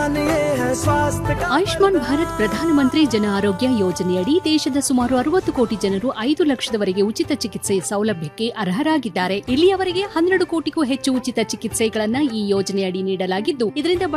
अभियान ये है स्वास्थ्य का। ಆಯುಷ್ಮಾನ್ ಭಾರತ್ ಪ್ರಧಾನಮಂತ್ರಿ ಜನ ಆರೋಗ್ಯ ಯೋಜನೆಯಡಿ ದೇಶದ ಸುಮಾರು 60 ಕೋಟಿ ಜನರು 5 ಲಕ್ಷದವರೆಗೆ ಉಚಿತ ಚಿಕಿತ್ಸೆ ಸೌಲಭ್ಯಕ್ಕೆ ಅರ್ಹರಾಗಿದ್ದಾರೆ. ಇಲ್ಲಿಯವರೆಗೆ 12 ಕೋಟಿಗೂ ಹೆಚ್ಚು ಉಚಿತ ಚಿಕಿತ್ಸೆಗಳನ್ನ ಈ ಯೋಜನೆಯಡಿ ನೀಡಲಾಗಿದ್ದು, ಇದರಿಂದ